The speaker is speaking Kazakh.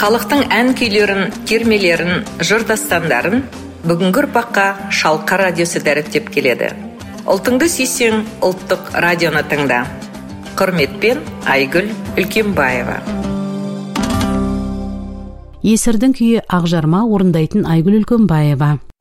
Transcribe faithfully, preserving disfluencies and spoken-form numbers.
Халықтың ән күйлерін, термелерін, жыр дастандарын бүгінгі ұрпаққа Шалқар радиосы дәріптеп келеді. Ұлтыңды сүйсең, ұлттық радионы тыңда. Құрметпен, Айгүл Үлкенбаева. Есірдің күйі Ақжарма орындайтын Айгүл Үлкенбаева.